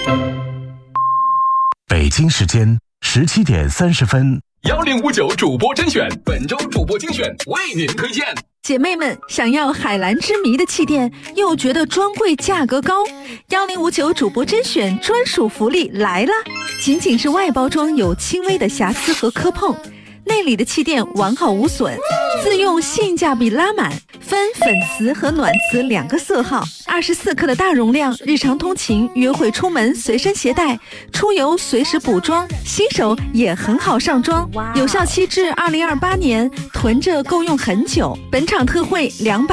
北京时间17点30分 ，1059主播甄选，本周主播精选为您推荐。 姐妹们，想要海蓝之谜的气垫，又觉得专柜价格高，1059主播甄选专属福利来了！仅仅是外包装有轻微的瑕疵和磕碰，内里的气垫完好无损，自用性价比拉满，分粉瓷和暖瓷2个色号，24克的大容量，日常通勤、约会出门随身携带，出游随时补妆，新手也很好上妆。有效期至2028年，囤着够用很久。本场特惠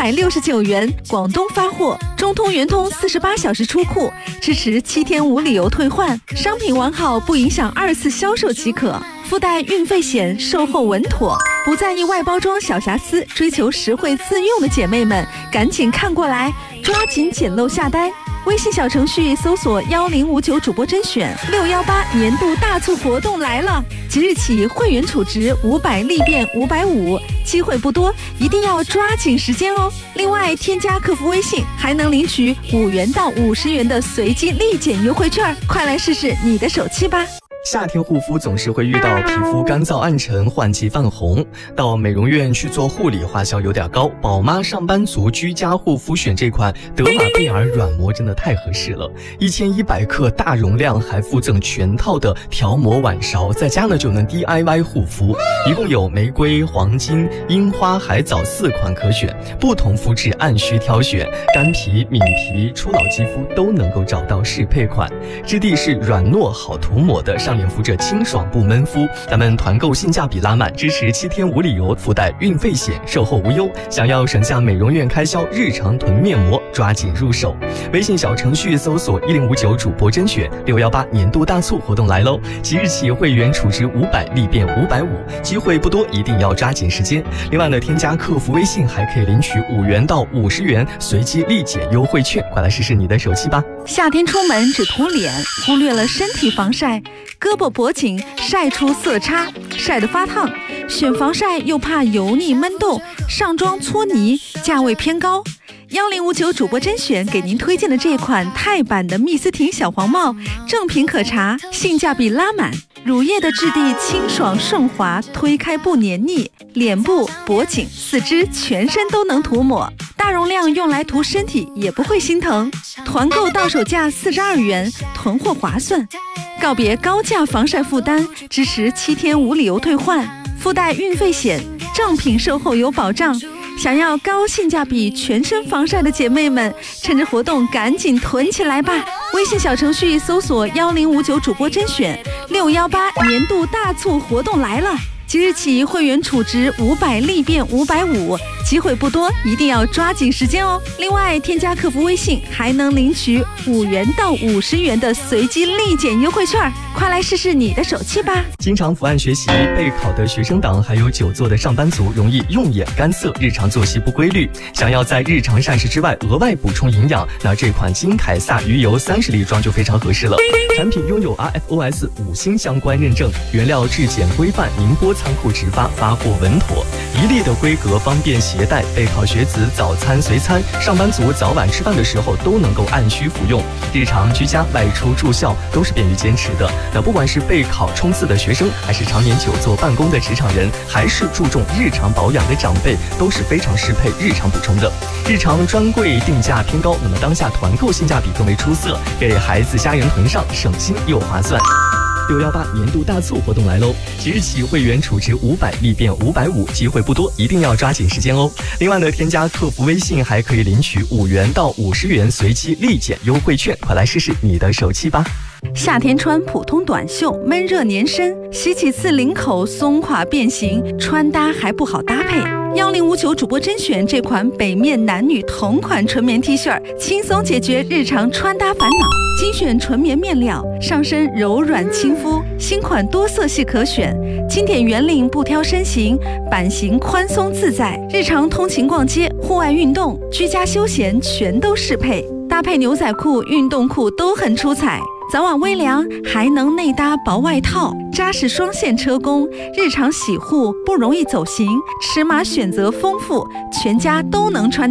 269元，广东发货，中通、圆通48小时出库，支持7天无理由退换，商品完好不影响2次销售即可。附带运费险，售后稳妥，不在意外包装小瑕疵，追求实惠自用的姐妹们，赶紧看过来，抓紧捡漏下单。微信小程序搜索1059主播甄选，618年度大促活动来了！即日起会员储值500立变550，机会不多，一定要抓紧时间哦。另外，添加客服微信还能领取5元到50元的随机立减优惠券，快来试试你的手气吧！ 夏天护肤总是会遇到皮肤干燥暗沉、换季泛红，到美容院去做护理花销有点高。宝妈上班族居家护肤选这款德玛贝尔软膜真的太合适了，1100克大容量，还附赠全套的调膜碗勺，在家呢就能 DIY 护肤。一共有玫瑰、黄金、樱花、海藻4款可选，不同肤质按需挑选，干皮、敏皮、初老肌肤都能够找到适配款。质地是软糯好涂抹的，上脸敷着清爽不闷肤。咱们团购性价比拉满，支持7天无理由，附带运费险，售后无忧。想要省下美容院开销，日常囤面膜，抓紧入手。微信小程序搜索1059主播甄选，618年度大促活动来喽！即日起会员储值500立变550，机会不多，一定要抓紧时间。另外呢，添加客服微信还可以领取5元到50元随机立减优惠券，快来试试你的手气吧！ 夏天出门只涂脸，忽略了身体防晒，胳膊脖颈晒出色差，晒得发烫，选防晒又怕油腻闷痘，上妆搓泥，价位偏高。1059主播甄选给您推荐的这款钛版的蜜丝婷小黄帽，正品可查，性价比拉满，乳液的质地清爽顺滑，推开不黏腻，脸部、脖颈、四肢、全身都能涂抹，大容量用来涂身体也不会心疼。团购到手价42元，囤货划算。告别高价防晒负担，支持7天无理由退换，附带运费险，正品售后有保障。想要高性价比全身防晒的姐妹们，趁着活动赶紧囤起来吧！微信小程序搜索1059主播甄选，618年度大促活动来了！即日起会员储值500立变550，机会不多，一定要抓紧时间哦。另外，添加客服微信还能领取5元到50元的随机立减优惠券，快来试试你的手气吧！ 经常伏案学习、备考的学生党，还有久坐的上班族，容易用眼干涩，日常作息不规律，想要在日常膳食之外额外补充营养，那这款金凯撒鱼油30粒装就非常合适了。产品拥有 RFOS 5星相关认证，原料质检规范，宁波仓库直发，发货稳妥，1粒的规格，方便携带。备考学子早餐随餐，上班族早晚吃饭的时候都能够按需服用。日常居家、外出住校都是便于坚持的。那不管是备考冲刺的学生，还是常年久坐办公的职场人，还是注重日常保养的长辈，都是非常适配日常补充的。日常专柜定价偏高，那么当下团购性价比更为出色，给孩子家人囤上，省心又划算。618年度大促活动来喽！即日起会员储值500立变550，机会不多，一定要抓紧时间哦。另外呢，添加客服微信还可以领取5元到50元随机立减优惠券，快来试试你的手气吧！ 夏天穿普通短袖，闷热粘身，洗几次领口松垮变形，穿搭还不好搭配。1059主播甄选这款北面男女同款纯棉 T 恤，轻松解决日常穿搭烦恼。精选纯棉面料，上身柔软亲肤，新款多色系可选，经典圆领不挑身形，版型宽松自在，日常通勤逛街、户外运动、居家休闲全都适配，搭配牛仔裤、运动裤都很出彩。早晚微凉，还能内搭薄外套，扎实双线车工，日常洗护不容易走形，尺码选择丰富，全家都能穿搭。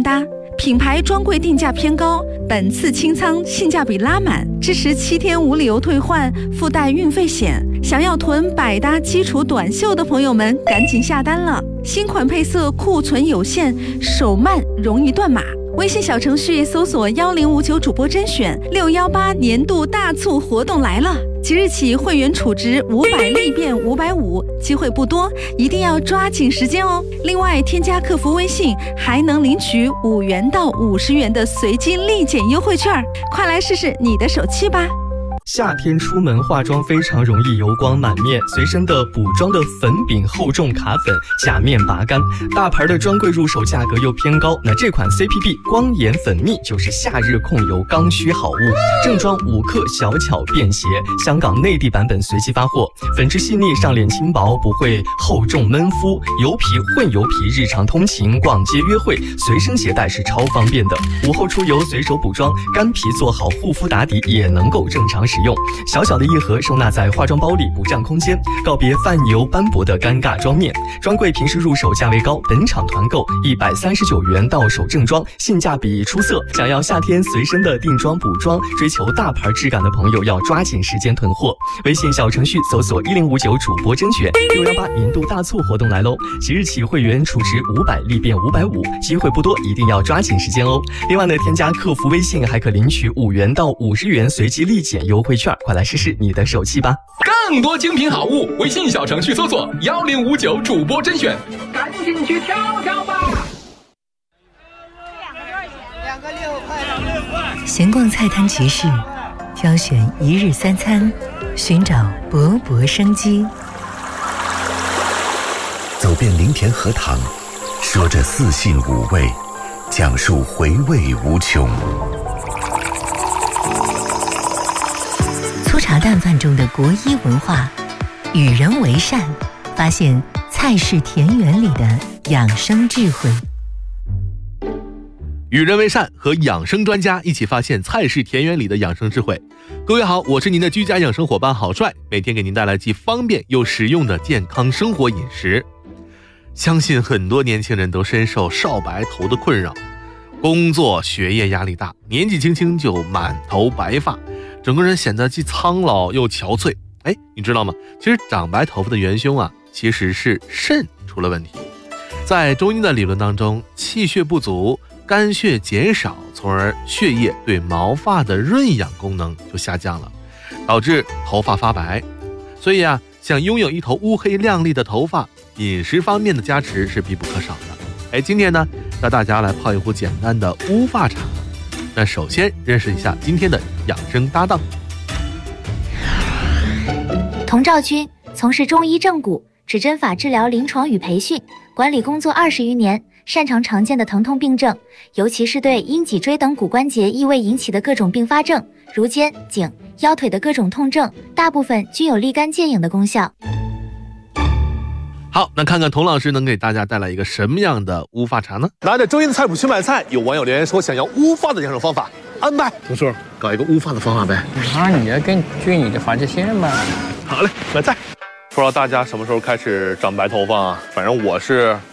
品牌专柜定价偏高，本次清仓性价比拉满，支持7天无理由退换，附带运费险。想要囤百搭基础短袖的朋友们，赶紧下单了！新款配色库存有限，手慢容易断码。微信小程序搜索1059主播甄选618年度大促活动来了！即日起会员储值500立变550，机会不多，一定要抓紧时间哦。另外，添加客服微信还能领取5元到50元的随机立减优惠券，快来试试你的手气吧！ 夏天出门化妆非常容易油光满面，随身的补妆的粉饼厚重卡粉，假面拔干，大牌的专柜入手价格又偏高，那这款 CPB 光眼粉蜜就是夏日控油刚需好物，正装5克小巧便携，香港内地版本随机发货，粉质细腻，上脸轻薄，不会厚重闷肤，油皮混油皮，日常通勤、逛街、约会随身携带是超方便的，午后出游随手补妆，干皮做好护肤打底也能够正常使用，小小的一盒收纳在化妆包里不占空间，告别泛油斑驳的尴尬妆面。专柜平时入手价位高，本场团购139元到手正装，性价比出色。想要夏天随身的定妆补妆，追求大牌质感的朋友要抓紧时间囤货。微信小程序搜索1059主播甄选618年度大促活动来喽！即日起会员储值500立变550，机会不多，一定要抓紧时间哦。另外呢，添加客服微信还可领取5元到50元随机立减优惠券，快来试试你的手气吧！ 更多精品好物，微信小程序搜索1059主播甄选，赶紧去挑挑吧！ 闲逛菜摊集市，挑选一日三餐，寻找勃勃生机。 走遍林田荷塘，说着四性五味，讲述回味无穷。 粗茶淡饭中的国医文化，与人为善，发现菜式田园里的养生智慧。 与人为善和养生专家一起发现菜式田园里的养生智慧。各位好，我是您的居家养生伙伴郝帅，每天给您带来既方便又实用的健康生活饮食。相信很多年轻人都深受少白头的困扰，工作学业压力大，年纪轻轻就满头白发，整个人显得既苍老又憔悴。你知道吗？其实长白头发的元凶其实是肾出了问题。在中医的理论当中，气血不足，肝血减少，从而血液对毛发的润养功能就下降了，导致头发发白。所以想拥有一头乌黑亮丽的头发，饮食方面的加持是必不可少的。今天呢，带大家来泡一壶简单的乌发茶。那首先认识一下今天的养生搭档。 童兆军从事中医正骨、指针法治疗临床与培训管理工作20余年，擅长常见的疼痛病症，尤其是对阴脊椎等骨关节异位引起的各种并发症，如肩、颈、腰腿的各种痛症，大部分均有立竿见影的功效。 好，那看看童老师能给大家带来一个什么样的乌发茶呢？ 拿着周一的菜谱去买菜，有网友留言说想要乌发的养生方法，安排同叔搞一个乌发的方法呗。 那你要根据你的发际线嘛。 好嘞，买菜。不知道大家什么时候开始长白头发反正我是